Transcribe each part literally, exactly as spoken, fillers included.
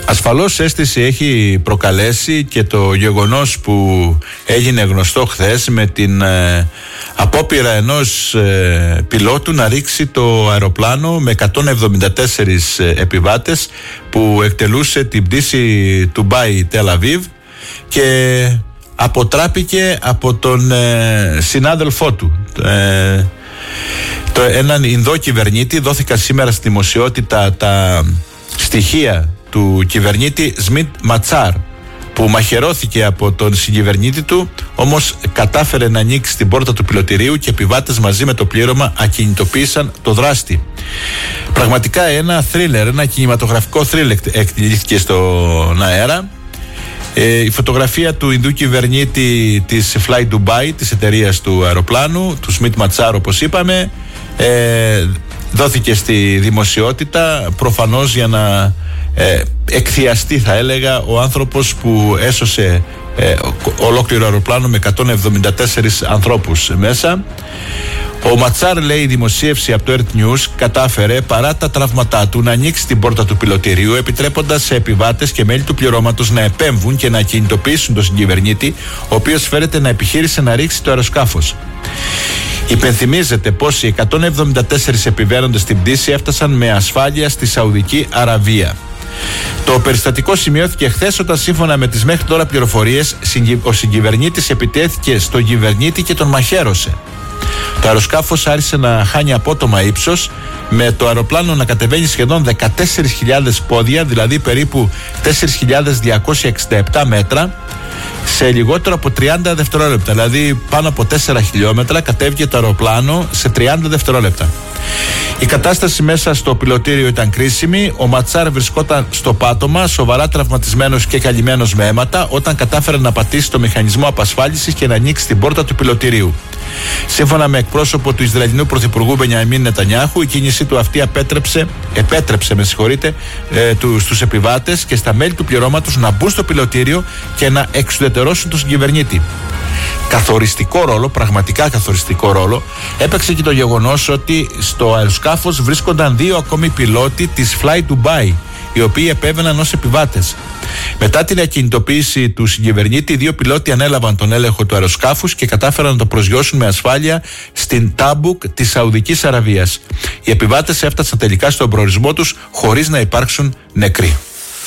Ασφαλώς αίσθηση έχει προκαλέσει και το γεγονός που έγινε γνωστό χθες με την ε, απόπειρα ενός ε, πιλότου να ρίξει το αεροπλάνο με εκατόν εβδομήντα τέσσερις ε, επιβάτες που εκτελούσε την πτήση Ντουμπάι-Τελ Αβίβ και αποτράπηκε από τον ε, συνάδελφό του. Ε, το, έναν Ινδό κυβερνήτη. Δόθηκαν σήμερα στη δημοσιότητα τα στοιχεία του κυβερνήτη Σμιτ Ματσάρ, που μαχαιρώθηκε από τον συγκυβερνήτη του, όμως κατάφερε να ανοίξει την πόρτα του πιλωτηρίου και επιβάτες μαζί με το πλήρωμα ακινητοποίησαν το δράστη. Πραγματικά ένα θρίλερ, ένα κινηματογραφικό θρίλερ εκτελήθηκε στον αέρα. Ε, η φωτογραφία του Ινδού κυβερνήτη της Fly Dubai, της εταιρείας του αεροπλάνου, του Σμιτ Ματσάρ όπως είπαμε, ε, δόθηκε στη δημοσιότητα προφανώς για να ε, εκθιαστεί, θα έλεγα, ο άνθρωπος που έσωσε ε, ολόκληρο αεροπλάνο με εκατόν εβδομήντα τέσσερις ανθρώπους μέσα. Ο Ματσάρ, λέει η δημοσίευση από το Earth News, κατάφερε παρά τα τραύματά του να ανοίξει την πόρτα του πιλωτηρίου, επιτρέποντας σε επιβάτες και μέλη του πληρώματος να επέμβουν και να κινητοποιήσουν τον συγκυβερνήτη, ο οποίος φέρεται να επιχείρησε να ρίξει το αεροσκάφος. Υπενθυμίζεται πως οι εκατόν εβδομήντα τέσσερις επιβαίνοντες στην πτήση έφτασαν με ασφάλεια στη Σαουδική Αραβία. Το περιστατικό σημειώθηκε χθες όταν, σύμφωνα με τις μέχρι τώρα πληροφορίες, ο συγκυβερνήτης επιτέθηκε στον κυβερνήτη και τον μαχαίρωσε. Το αεροσκάφος άρχισε να χάνει απότομα ύψος, με το αεροπλάνο να κατεβαίνει σχεδόν δεκατέσσερις χιλιάδες πόδια, δηλαδή περίπου τέσσερις χιλιάδες διακόσια εξήντα επτά μέτρα, σε λιγότερο από τριάντα δευτερόλεπτα. Δηλαδή πάνω από τέσσερα χιλιόμετρα κατέβηκε το αεροπλάνο σε τριάντα δευτερόλεπτα. Η κατάσταση μέσα στο πιλωτήριο ήταν κρίσιμη. Ο Ματσάρ βρισκόταν στο πάτωμα, σοβαρά τραυματισμένος και καλυμμένος με αίματα, όταν κατάφερε να πατήσει το μηχανισμό απασφάλισης και να ανοίξει την πόρτα του πιλωτηρίου. Σύμφωνα με εκπρόσωπο του Ισραηλινού Πρωθυπουργού Μπενιαμίν Νετανιάχου, η κίνησή του αυτή επέτρεψε, επέτρεψε με συγχωρείτε, ε, του, στους επιβάτες και στα μέλη του πληρώματος να μπουν στο πιλωτήριο και να εξουδετερώσουν τον συγκυβερνήτη. Καθοριστικό ρόλο, πραγματικά καθοριστικό ρόλο, έπαιξε και το γεγονός ότι στο αεροσκάφος βρίσκονταν δύο ακόμη πιλότοι της Fly Dubai, οι οποίοι επέβαιναν ως επιβάτες. Μετά την ακινητοποίηση του συγκυβερνήτη, οι δύο πιλότοι ανέλαβαν τον έλεγχο του αεροσκάφους και κατάφεραν να το προσγειώσουν με ασφάλεια στην Τάμπουκ της Σαουδικής Αραβίας. Οι επιβάτες έφτασαν τελικά στον προορισμό τους χωρίς να υπάρξουν νεκροί.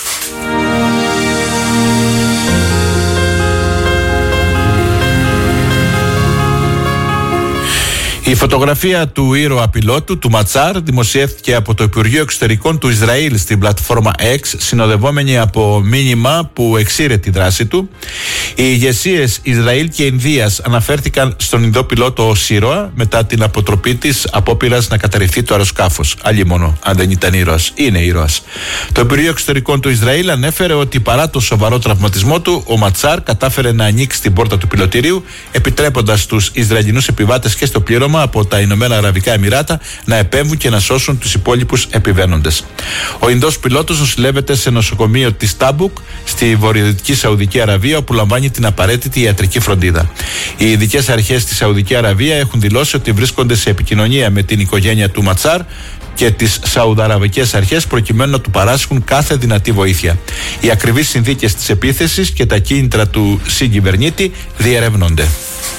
Η φωτογραφία του ήρωα πιλότου, του Ματσάρ, δημοσιεύτηκε από το Υπουργείο Εξωτερικών του Ισραήλ στην πλατφόρμα X, συνοδευόμενη από μήνυμα που εξήρε τη δράση του. Οι ηγεσίες Ισραήλ και Ινδίας αναφέρθηκαν στον Ινδό πιλότο ως ήρωα μετά την αποτροπή της απόπειρας να καταρριφθεί το αεροσκάφος. Αλλήμονο, αν δεν ήταν ήρωας. Είναι ήρωας. Το Υπουργείο Εξωτερικών του Ισραήλ ανέφερε ότι παρά το σοβαρό τραυματισμό του, ο Ματσάρ κατάφερε να ανοίξει την πόρτα του πιλωτηρίου, επιτρέποντας στους Ισραηλινούς επιβάτες και στο πλήρωμα από τα Ηνωμένα Αραβικά Εμιράτα να επέμβουν και να σώσουν τους υπόλοιπους επιβαίνοντες. Ο Ινδός πιλότος νοσηλεύεται σε νοσοκομείο της Τάμπουκ στη βορειοδυτική Σαουδική Αραβία, όπου λαμβάνει την απαραίτητη ιατρική φροντίδα. Οι ειδικές αρχές στη Σαουδική Αραβία έχουν δηλώσει ότι βρίσκονται σε επικοινωνία με την οικογένεια του Ματσάρ και τις Σαουδαραβικές αρχές προκειμένου να του παράσχουν κάθε δυνατή βοήθεια. Οι ακριβείς συνθήκες της επίθεσης και τα κίνητρα του συγκυβερνήτη διερευνώνται.